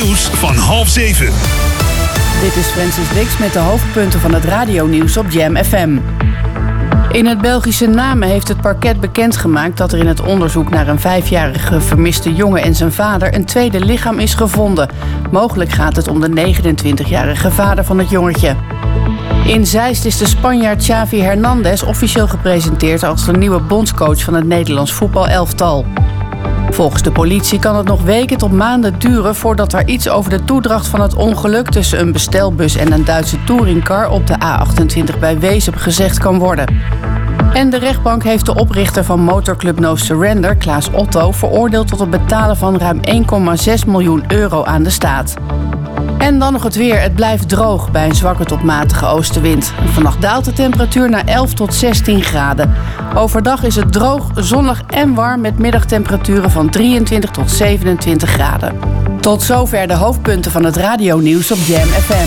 nieuws van 6:30. Dit is Francis Wix met de hoofdpunten van het radionieuws op Jam FM. In het Belgische Namen heeft het parket bekendgemaakt dat er in het onderzoek naar een 5-jarige vermiste jongen en zijn vader een tweede lichaam is gevonden. Mogelijk gaat het om de 29-jarige vader van het jongetje. In Zeist is de Spanjaard Xavi Hernandez officieel gepresenteerd als de nieuwe bondscoach van het Nederlands voetbalelftal. Volgens de politie kan het nog weken tot maanden duren voordat er iets over de toedracht van het ongeluk tussen een bestelbus en een Duitse touringcar op de A28 bij Wezep gezegd kan worden. En de rechtbank heeft de oprichter van motorclub No Surrender, Klaas Otto, veroordeeld tot het betalen van ruim 1,6 miljoen euro aan de staat. En dan nog het weer. Het blijft droog bij een zwakke tot matige oostenwind. Vannacht daalt de temperatuur naar 11 tot 16 graden. Overdag is het droog, zonnig en warm met middagtemperaturen van 23 tot 27 graden. Tot zover de hoofdpunten van het radionieuws op Jam FM.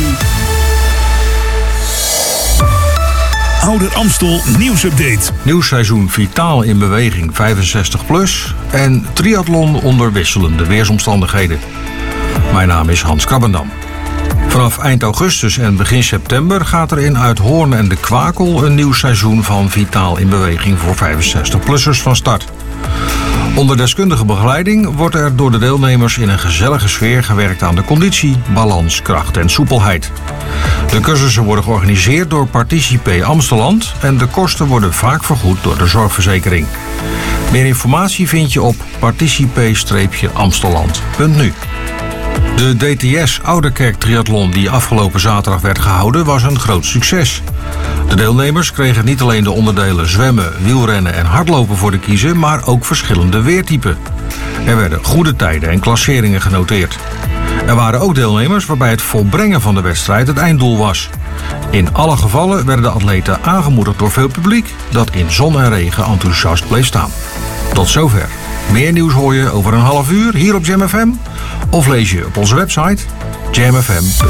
Ouder Amstel nieuwsupdate. Nieuwsseizoen Vitaal in beweging 65+ en triathlon onder wisselende weersomstandigheden. Mijn naam is Hans Krabbendam. Vanaf eind augustus en begin september gaat er in Uithoorn en de Kwakel een nieuw seizoen van Vitaal in beweging voor 65-plussers van start. Onder deskundige begeleiding wordt er door de deelnemers in een gezellige sfeer gewerkt aan de conditie, balans, kracht en soepelheid. De cursussen worden georganiseerd door Participé Amsteland en de kosten worden vaak vergoed door de zorgverzekering. Meer informatie vind je op participé-amsteland.nu. De DTS Ouderkerk Triathlon die afgelopen zaterdag werd gehouden was een groot succes. De deelnemers kregen niet alleen de onderdelen zwemmen, wielrennen en hardlopen voor de kiezen, maar ook verschillende weertypen. Er werden goede tijden en klasseringen genoteerd. Er waren ook deelnemers waarbij het volbrengen van de wedstrijd het einddoel was. In alle gevallen werden de atleten aangemoedigd door veel publiek dat in zon en regen enthousiast bleef staan. Tot zover. Meer nieuws hoor je over een half uur hier op Jam FM of lees je op onze website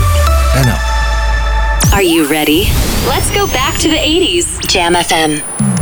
jamfm.nl. Are you ready? Let's go back to the 80s. Jam FM.